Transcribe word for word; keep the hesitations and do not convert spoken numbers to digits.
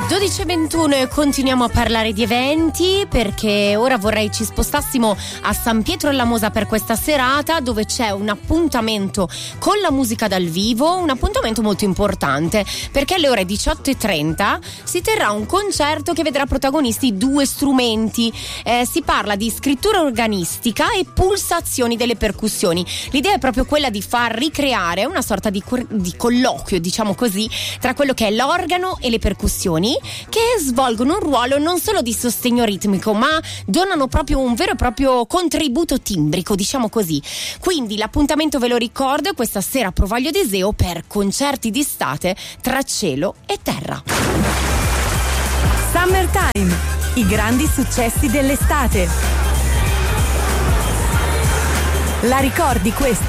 dodici e ventuno e continuiamo a parlare di eventi, perché ora vorrei ci spostassimo a San Pietro alla Mosa per questa serata, dove c'è un appuntamento con la musica dal vivo, un appuntamento molto importante, perché alle ore diciotto e trenta si terrà un concerto che vedrà protagonisti due strumenti. Eh, si parla di scrittura organistica e pulsazioni delle percussioni. L'idea è proprio quella di far ricreare una sorta di, di colloquio, diciamo così, tra quello che è l'organo e le percussioni, che svolgono un ruolo non solo di sostegno ritmico, ma donano proprio un vero e proprio contributo timbrico, diciamo così. Quindi l'appuntamento, ve lo ricordo, è questa sera a Provaglio d'Iseo per concerti d'estate tra cielo e terra. Summertime, i grandi successi dell'estate. La ricordi questa?